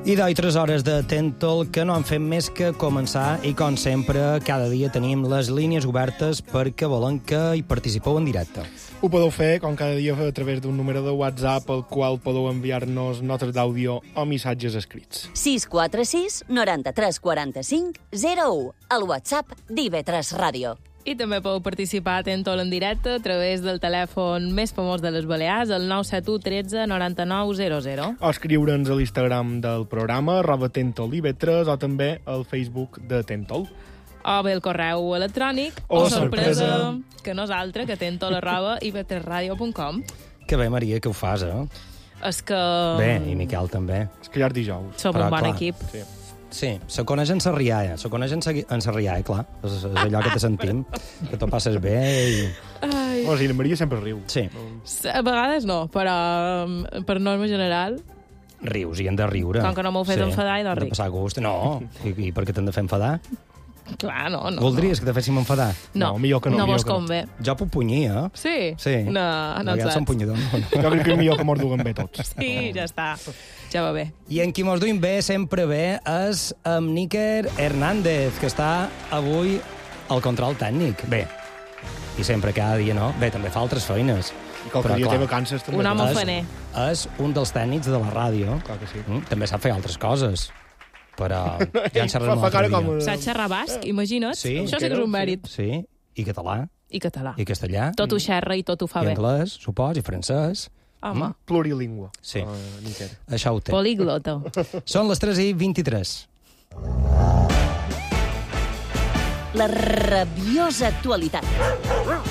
I d'oi 3 hores de Tentol que no han fet més que començar i, com sempre, cada dia tenim les línies obertes perquè volen que hi participeu en directe. Ho podeu fer, com cada dia, a través d'un número de WhatsApp al qual podeu enviar-nos notes d'àudio o missatges escrits. 646 93 45 01, el WhatsApp d'IV3 Ràdio. I també podeu participar a Tentol en directe a través del telèfon més famós de les Balears, el 971 13 99 00. O escriure'ns a l'Instagram del programa, @TentolIV3, o també al Facebook de Tentol. O bé el correu electrònic, Oh, o sorpresa, sorpresa. que nosaltres, que tentol@iv3radio.com. Que bé, Maria, que ho fas, És que... Bé, i Miquel també. És que ja és dijous. Som Però, un bon clar, equip. Sí. Sí, se coneix en Sarrià, clar. És allò que te sentim, que t'ho passes bé i... Ai. O sigui, la Maria sempre riu. Sí, A vegades no, però per norma general... rius, i hem de riure. Com que no m'heu fet enfadar, he de Hem riure. de passar gust. No, i per què t'hem de fer enfadar? Clar, no. Voldries que te féssim enfadar? No, No, millor que no, no millor vos que no. convé. Jo puc punyir, Sí? Sí. No, no ja ens som punyador. Jo crec que és millor que mos duguen bé tots. Sí, ja està. Ja va bé. I en qui mos duim bé, sempre bé, és amb Níker Hernández, que està avui al control tècnic. Bé, i sempre, cada dia, no? Bé, també fa altres feines. I qualque Però, dia clar, té vacances també. Un home És- faner. És un dels tècnics de la ràdio. Clar que sí. També sap fer altres coses. Però ja en xerrarem Fa un altre cara dia. com... Saps xerrar basc, imagina't? Sí. Això sí que és un mèrit. Sí, i català, I català. i castellà, Tot ho xerra i tot ho fa i bé. anglès, supos, i francès. Home, Plurilingüe. Sí. Níker. Això ho té. poliglota. Són les 3:23. La rabiosa actualitat.